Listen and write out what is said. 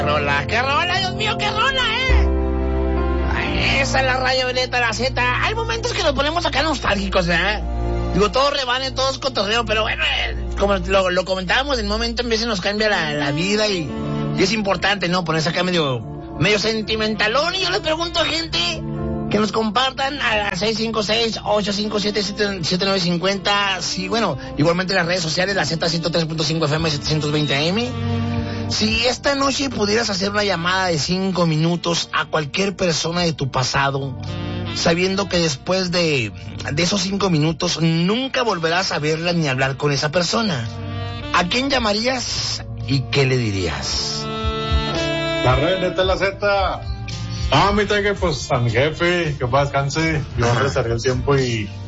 Qué rola, Dios mío, qué rola, Ay, esa es la Radio Violeta, la Z. Hay momentos que nos ponemos acá nostálgicos, Digo, todo rebane, todo es cotorreo, pero bueno, como lo comentábamos, en un momento en vez nos cambia la vida y es importante, ¿no? Ponerse acá medio sentimentalón. Y yo les pregunto a gente que nos compartan a 656-857-7950. Sí, bueno, igualmente en las redes sociales, la Z 103.5 FM 720 AM. Si esta noche pudieras hacer una llamada de 5 minutos a cualquier persona de tu pasado, sabiendo que después de esos 5 minutos nunca volverás a verla ni hablar con esa persona, ¿a quién llamarías y qué le dirías? La red, neta, la Z. No, a mí que pues a mi jefe, que va descanse. Yo reservé el tiempo y